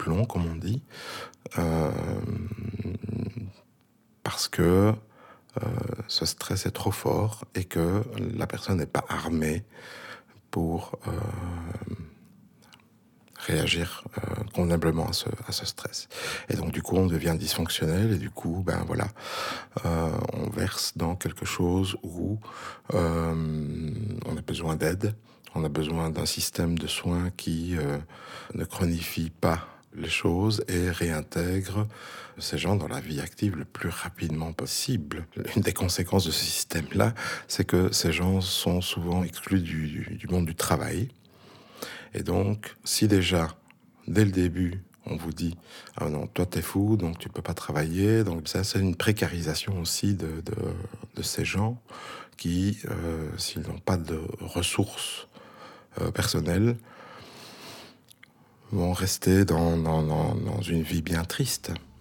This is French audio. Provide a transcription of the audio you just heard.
plomb, comme on dit, euh, parce que ce stress est trop fort et que la personne n'est pas armée pour réagir convenablement à ce stress. Et donc du coup on devient dysfonctionnel et du coup on verse dans quelque chose où on a besoin d'aide, on a besoin d'un système de soins qui ne chronifie pas les choses et réintègre ces gens dans la vie active le plus rapidement possible. Une des conséquences de ce système-là, c'est que ces gens sont souvent exclus du monde du travail. Et donc, si déjà, dès le début, on vous dit « Ah non, toi t'es fou, donc tu peux pas travailler », donc ça c'est une précarisation aussi de ces gens qui, s'ils n'ont pas de ressources personnelles, vont rester dans une vie bien triste.